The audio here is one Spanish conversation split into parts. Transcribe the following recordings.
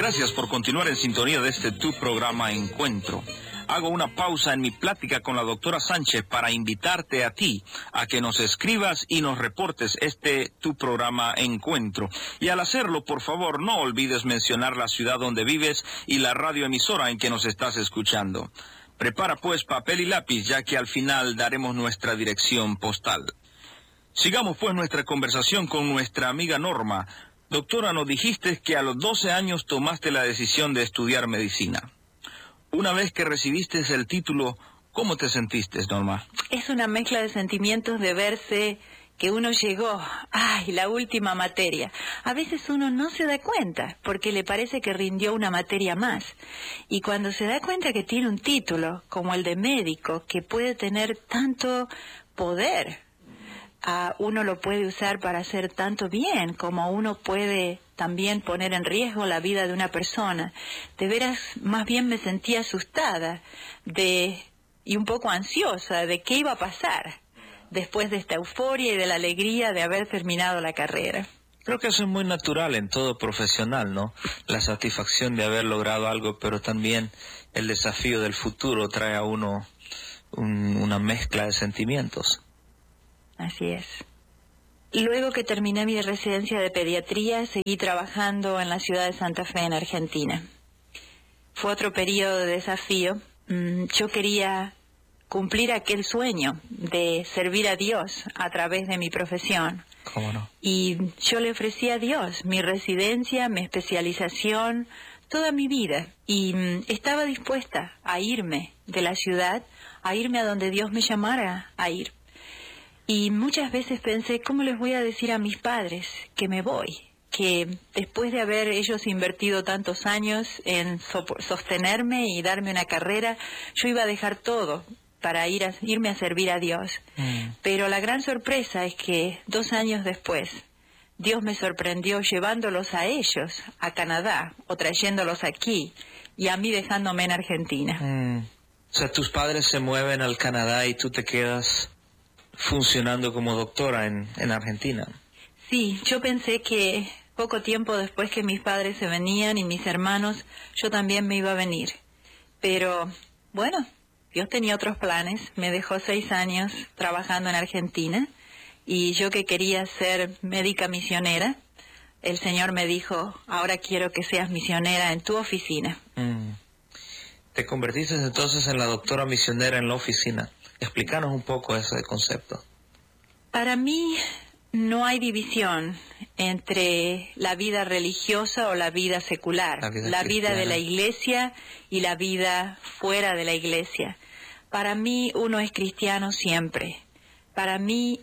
Gracias por continuar en sintonía de este tu programa Encuentro. Hago una pausa en mi plática con la doctora Sánchez para invitarte a ti a que nos escribas y nos reportes tu programa Encuentro. Y al hacerlo, por favor, no olvides mencionar la ciudad donde vives y la radioemisora en que nos estás escuchando. Prepara pues papel y lápiz, ya que al final daremos nuestra dirección postal. Sigamos pues nuestra conversación con nuestra amiga Norma. Doctora, nos dijiste que a los 12 años tomaste la decisión de estudiar medicina. Una vez que recibiste el título, ¿cómo te sentiste, Norma? Es una mezcla de sentimientos de verse que uno llegó, la última materia. A veces uno no se da cuenta porque le parece que rindió una materia más. Y cuando se da cuenta que tiene un título, como el de médico, que puede tener tanto poder, uno lo puede usar para hacer tanto bien, como uno puede también poner en riesgo la vida de una persona. De veras, más bien me sentía asustada y un poco ansiosa de qué iba a pasar después de esta euforia y de la alegría de haber terminado la carrera. Creo que eso es muy natural en todo profesional, ¿no? La satisfacción de haber logrado algo, pero también el desafío del futuro trae a uno una mezcla de sentimientos. Así es. Luego que terminé mi residencia de pediatría, seguí trabajando en la ciudad de Santa Fe, en Argentina. Fue otro periodo de desafío. Yo quería cumplir aquel sueño de servir a Dios a través de mi profesión. ¿Cómo no? Y yo le ofrecí a Dios mi residencia, mi especialización, toda mi vida. Y estaba dispuesta a irme de la ciudad, a irme a donde Dios me llamara a ir. Y muchas veces pensé, ¿cómo les voy a decir a mis padres que me voy? Que después de haber ellos invertido tantos años en sostenerme y darme una carrera, yo iba a dejar todo para irme a servir a Dios. Pero la gran sorpresa es que 2 años después, Dios me sorprendió llevándolos a ellos a Canadá o trayéndolos aquí y a mí dejándome en Argentina. O sea, tus padres se mueven al Canadá y tú te quedas funcionando como doctora en Argentina. Sí, yo pensé que poco tiempo después que mis padres se venían y mis hermanos, yo también me iba a venir. Pero, bueno, Dios tenía otros planes. Me dejó 6 años trabajando en Argentina y yo que quería ser médica misionera, el Señor me dijo, ahora quiero que seas misionera en tu oficina. Te convertiste entonces en la doctora misionera en la oficina. Explícanos un poco ese concepto. Para mí no hay división entre la vida religiosa o la vida secular, la vida de la iglesia y la vida fuera de la iglesia. Para mí uno es cristiano siempre. Para mí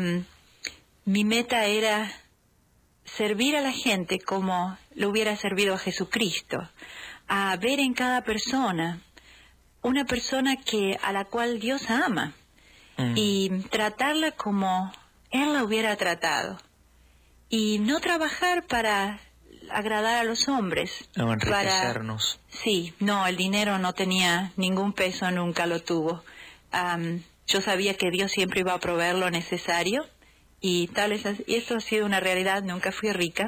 mi meta era servir a la gente como lo hubiera servido a Jesucristo, a ver en cada persona una persona a la cual Dios ama y tratarla como Él la hubiera tratado y no trabajar para agradar a los hombres. No enriquecernos. Sí, no, el dinero no tenía ningún peso, nunca lo tuvo. Yo sabía que Dios siempre iba a proveer lo necesario y eso ha sido una realidad. Nunca fui rica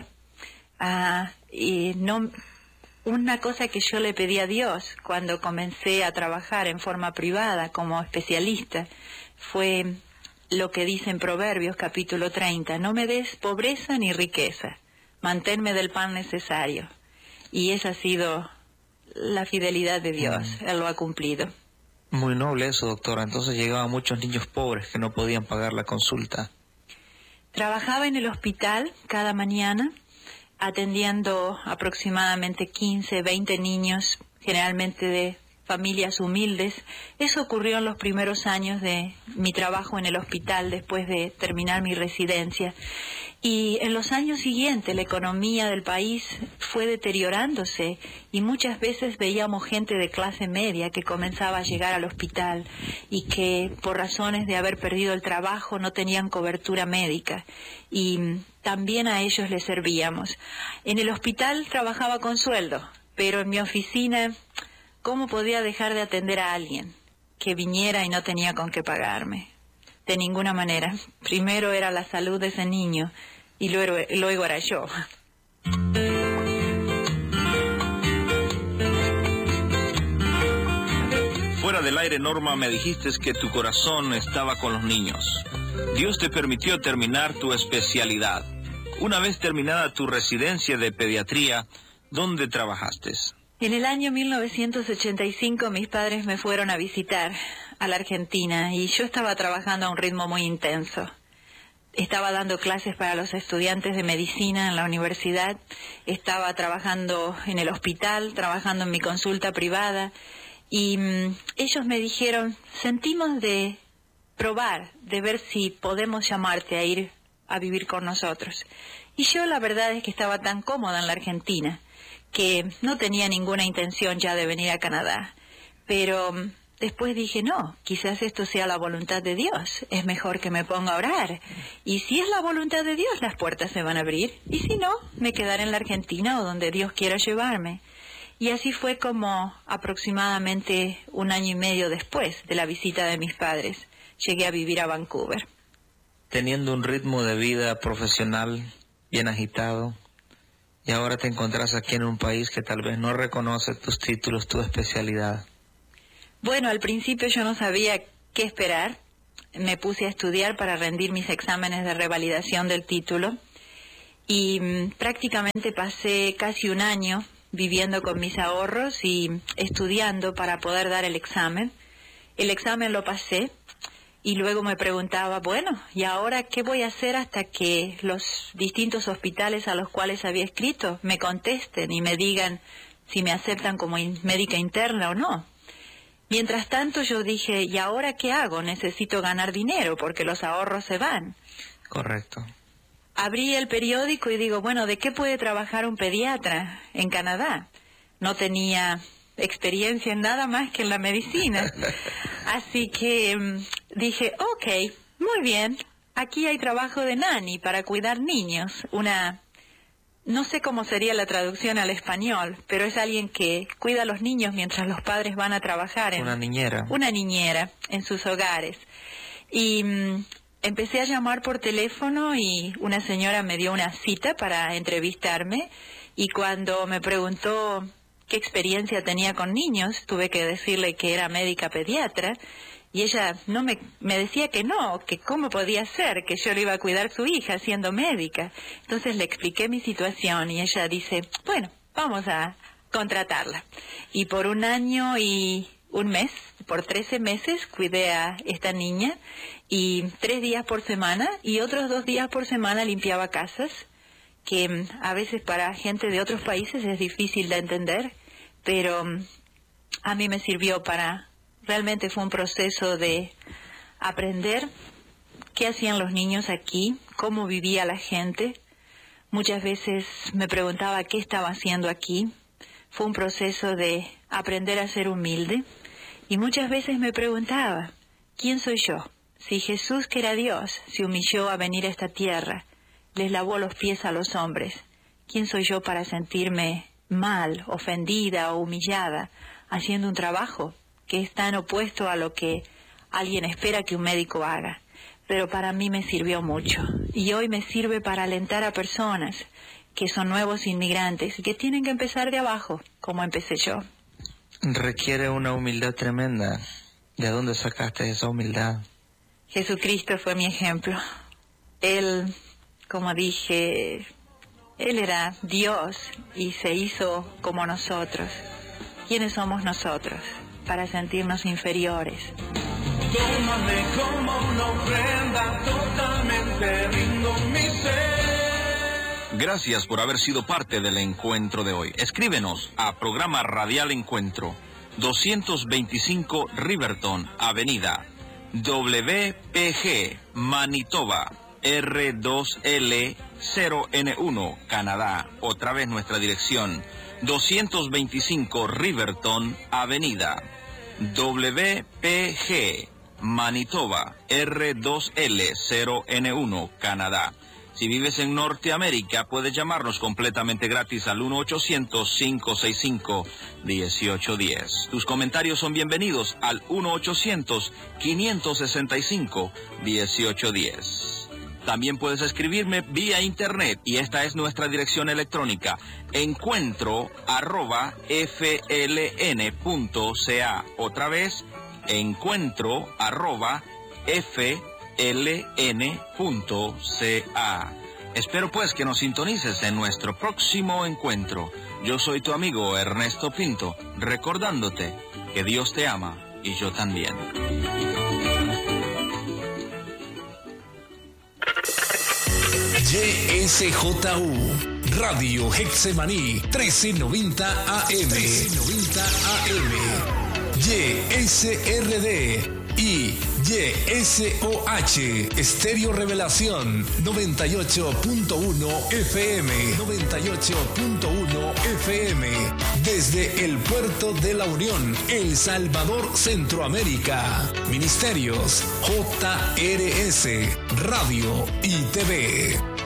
y no. Una cosa que yo le pedí a Dios cuando comencé a trabajar en forma privada como especialista fue lo que dice en Proverbios capítulo 30, no me des pobreza ni riqueza, manténme del pan necesario. Y esa ha sido la fidelidad de Dios, Él lo ha cumplido. Muy noble eso, doctora. Entonces llegaban muchos niños pobres que no podían pagar la consulta. Trabajaba en el hospital cada mañana, atendiendo aproximadamente 15, 20 niños, generalmente de familias humildes. Eso ocurrió en los primeros años de mi trabajo en el hospital, después de terminar mi residencia. Y en los años siguientes la economía del país fue deteriorándose y muchas veces veíamos gente de clase media que comenzaba a llegar al hospital y que por razones de haber perdido el trabajo no tenían cobertura médica y también a ellos les servíamos. En el hospital trabajaba con sueldo, pero en mi oficina, ¿cómo podía dejar de atender a alguien que viniera y no tenía con qué pagarme? De ninguna manera. Primero era la salud de ese niño y luego era yo. Fuera del aire, Norma, me dijiste que tu corazón estaba con los niños. Dios te permitió terminar tu especialidad. Una vez terminada tu residencia de pediatría, ¿dónde trabajaste? En el año 1985 mis padres me fueron a visitar a la Argentina y yo estaba trabajando a un ritmo muy intenso. Estaba dando clases para los estudiantes de medicina en la universidad, estaba trabajando en el hospital, trabajando en mi consulta privada y ellos me dijeron, sentimos de probar, de ver si podemos llamarte a ir a vivir con nosotros. Y yo la verdad es que estaba tan cómoda en la Argentina que no tenía ninguna intención ya de venir a Canadá. Pero después dije, no, quizás esto sea la voluntad de Dios, es mejor que me ponga a orar. Y si es la voluntad de Dios, las puertas se van a abrir. Y si no, me quedaré en la Argentina o donde Dios quiera llevarme. Y así fue como aproximadamente 1 año y medio después de la visita de mis padres, llegué a vivir a Vancouver. Teniendo un ritmo de vida profesional bien agitado, y ahora te encontrás aquí en un país que tal vez no reconoce tus títulos, tu especialidad. Bueno, al principio yo no sabía qué esperar. Me puse a estudiar para rendir mis exámenes de revalidación del título y prácticamente pasé casi 1 año viviendo con mis ahorros y estudiando para poder dar el examen. El examen lo pasé y luego me preguntaba, bueno, ¿y ahora qué voy a hacer hasta que los distintos hospitales a los cuales había escrito me contesten y me digan si me aceptan como médica interna o no? Mientras tanto yo dije, ¿y ahora qué hago? Necesito ganar dinero porque los ahorros se van. Correcto. Abrí el periódico y digo, bueno, ¿de qué puede trabajar un pediatra en Canadá? No tenía experiencia en nada más que en la medicina. Así que dije, ok, muy bien, aquí hay trabajo de nanny para cuidar niños. No sé cómo sería la traducción al español, pero es alguien que cuida a los niños mientras los padres van a trabajar. Una niñera. Una niñera en sus hogares. Y empecé a llamar por teléfono y una señora me dio una cita para entrevistarme y cuando me preguntó qué experiencia tenía con niños, tuve que decirle que era médica pediatra y ella me decía que no, que cómo podía ser, que yo le iba a cuidar su hija siendo médica. Entonces le expliqué mi situación y ella dice, bueno, vamos a contratarla. Y por 1 año y 1 mes, por 13 meses, cuidé a esta niña y 3 días por semana y otros 2 días por semana limpiaba casas, que a veces para gente de otros países es difícil de entender, pero a mí me sirvió realmente fue un proceso de aprender qué hacían los niños aquí, cómo vivía la gente. Muchas veces me preguntaba qué estaba haciendo aquí. Fue un proceso de aprender a ser humilde. Y muchas veces me preguntaba, ¿quién soy yo? Si Jesús, que era Dios, se humilló a venir a esta tierra, les lavó los pies a los hombres, ¿quién soy yo para sentirme mal, ofendida o humillada, haciendo un trabajo que es tan opuesto a lo que alguien espera que un médico haga? Pero para mí me sirvió mucho. Y hoy me sirve para alentar a personas que son nuevos inmigrantes y que tienen que empezar de abajo, como empecé yo. Requiere una humildad tremenda. ¿De dónde sacaste esa humildad? Jesucristo fue mi ejemplo. Él, como dije, Él era Dios y se hizo como nosotros. ¿Quiénes somos nosotros para sentirnos inferiores? Tómame como una ofrenda, totalmente rindo mi ser. Gracias por haber sido parte del encuentro de hoy. Escríbenos a Programa Radial Encuentro, 225 Riverton, Avenida, WPG, Manitoba, R2L0N1, Canadá. Otra vez nuestra dirección, 225 Riverton, Avenida, WPG, Manitoba, R2L0N1, Canadá. Si vives en Norteamérica, puedes llamarnos completamente gratis al 1-800-565-1810. Tus comentarios son bienvenidos al 1-800-565-1810. También puedes escribirme vía internet y esta es nuestra dirección electrónica, encuentro@fln.ca. Otra vez, encuentro@fln.ca. Espero pues que nos sintonices en nuestro próximo encuentro. Yo soy tu amigo Ernesto Pinto, recordándote que Dios te ama y yo también. YSJU, Radio Hexemaní, 1390 AM. YSRD y YSOH, Estéreo Revelación, 98.1 FM. 98.1 FM. Desde el Puerto de la Unión, El Salvador, Centroamérica. Ministerios JRS, Radio y TV.